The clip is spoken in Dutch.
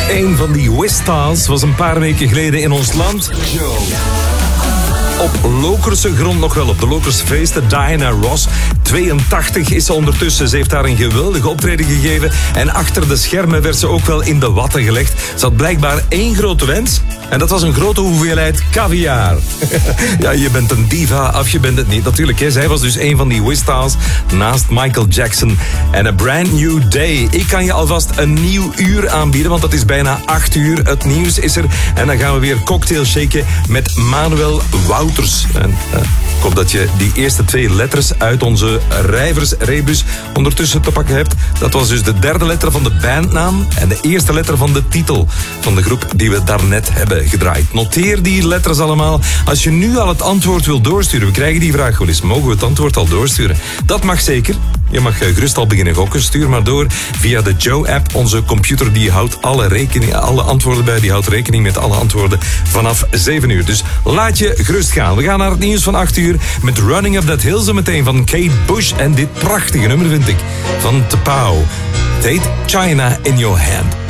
Een van die Westars was een paar weken geleden in ons land. Op Lokerse grond nog wel, op de Lokerse feesten. Diana Ross, 82 is ze ondertussen. Ze heeft daar een geweldige optreden gegeven. En achter de schermen werd ze ook wel in de watten gelegd. Ze had blijkbaar één grote wens. En dat was een grote hoeveelheid caviar. Ja, je bent een diva of je bent het niet. Natuurlijk, hè. Zij was dus een van die Westars naast Michael Jackson. En A Brand New Day. Ik kan je alvast een nieuw uur aanbieden, want het is bijna 8 uur. Het nieuws is er. En dan gaan we weer cocktail shaken met Manuel Wouters. En, ik hoop dat je die eerste 2 letters uit onze rijversrebus ondertussen te pakken hebt. Dat was dus de derde letter van de bandnaam en de eerste letter van de titel van de groep die we daarnet hebben gedraaid. Noteer die letters allemaal. Als je nu al het antwoord wil doorsturen, we krijgen die vraag wel eens, mogen we het antwoord al doorsturen? Dat mag zeker. Je mag gerust al beginnen gokken. Stuur maar door via de Joe-app. Onze computer die houdt alle antwoorden bij. Die houdt rekening met alle antwoorden vanaf 7 uur. Dus laat je gerust gaan. We gaan naar het nieuws van 8 uur met Running Up That Hill zo meteen van Kate Bush. En dit prachtige nummer vind ik van T'Pau. Het heet China in Your Hand.